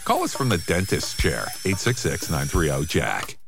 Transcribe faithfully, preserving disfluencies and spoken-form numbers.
Call us from the dentist's chair, eight six six, nine three zero, Jack.